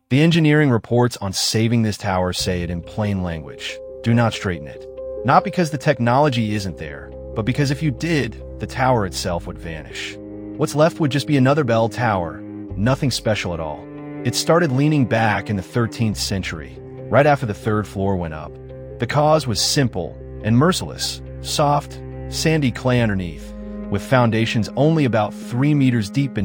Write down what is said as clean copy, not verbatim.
The engineering reports on saving this tower say it in plain language. Do not straighten it. Not because the technology isn't there, but because if you did, the tower itself would vanish. What's left would just be another bell tower, nothing special at all. It started leaning back in the 13th century, right after the third floor went up. The cause was simple and merciless: soft, sandy clay underneath, with foundations only about 3 meters deep beneath.